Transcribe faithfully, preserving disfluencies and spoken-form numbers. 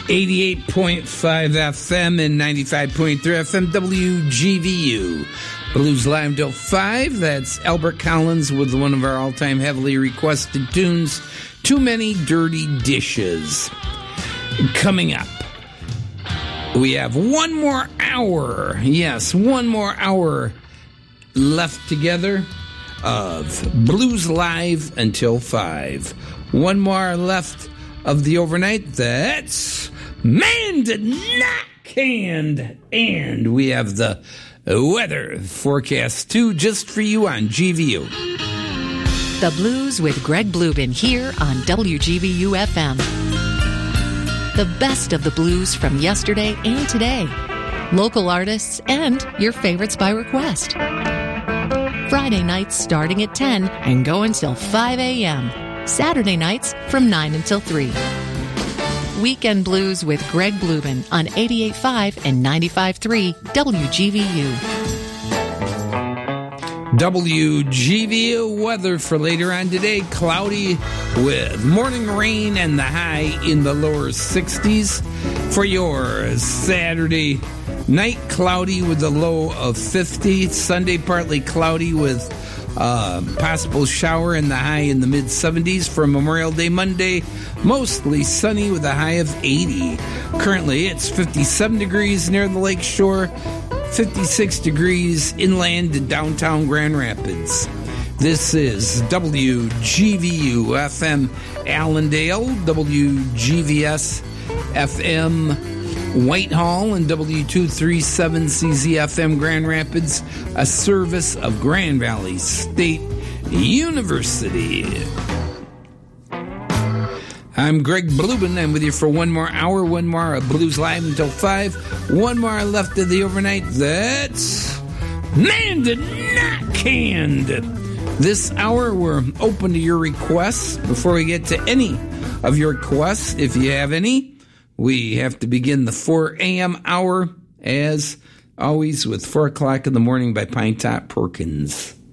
eighty-eight point five F M and ninety-five point three F M W G V U. Blues Live till five. That's Albert Collins with one of our all-time heavily requested tunes, Too Many Dirty Dishes. Coming up, we have one more hour. Yes, one more hour left together of Blues Live until five. One more left of the overnight. That's Man Did Not Canned. And we have the weather forecast, too, just for you on G V U. The Blues with Greg Bluben here on W G V U F M. The best of the blues from yesterday and today. Local artists and your favorites by request. Friday nights starting at ten and go until five a.m. Saturday nights from nine until three. Weekend Blues with Greg Bluben on eighty-eight point five and ninety-five point three W G V U. W G V U weather for later on today. Cloudy with morning rain and the high in the lower sixties. For your Saturday night, cloudy with a low of fifty. Sunday, partly cloudy with Uh, possible shower and the high in the mid seventies. For Memorial Day Monday, mostly sunny with a high of eighty. Currently, it's fifty-seven degrees near the lake shore, fifty-six degrees inland in downtown Grand Rapids. This is W G V U F M Allendale, W G V S F M Whitehall, and W two thirty-seven C Z F M Grand Rapids, a service of Grand Valley State University. I'm Greg Bluben. I'm with you for one more hour, one more of Blues Live until five. One more left of the overnight. That's Man Did Not Canned. This hour, we're open to your requests. Before we get to any of your requests, if you have any, we have to begin the four a.m. hour, as always, with four o'clock in the morning by Pine Top Perkins.